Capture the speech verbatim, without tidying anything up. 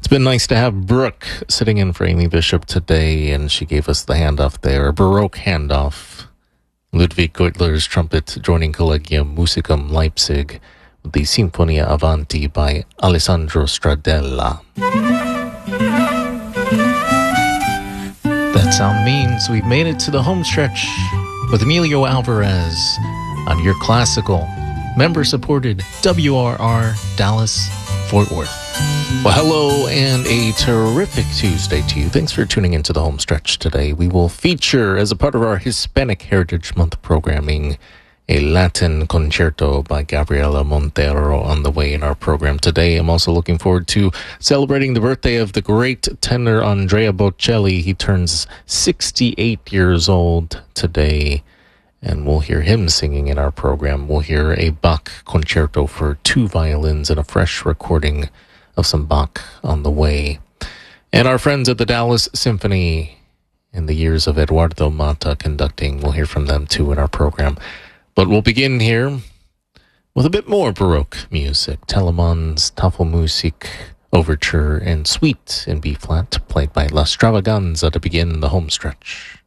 been nice to have Brooke sitting in for Amy Bishop today, and she gave us the handoff there, a Baroque handoff. Ludwig Goitler's trumpet joining Collegium Musicum Leipzig with the Sinfonia Avanti by Alessandro Stradella. That sound means we've made it to the home stretch with Emilio Alvarez on your classical, member-supported W R R Dallas Fort Worth. Well, hello and a terrific Tuesday to you. Thanks for tuning into the home stretch today. We will feature, as a part of our Hispanic Heritage Month programming, a Latin concerto by Gabriela Montero on the way in our program today. I'm also looking forward to celebrating the birthday of the great tenor Andrea Bocelli. He turns sixty-eight years old today, and we'll hear him singing in our program. We'll hear a Bach concerto for two violins and a fresh recording of some Bach on the way. And our friends at the Dallas Symphony, in the years of Eduardo Mata conducting, we'll hear from them too in our program. But we'll begin here with a bit more Baroque music. Telemann's Tafelmusik Overture and Suite in B-flat, played by La Stravaganza to begin the home stretch.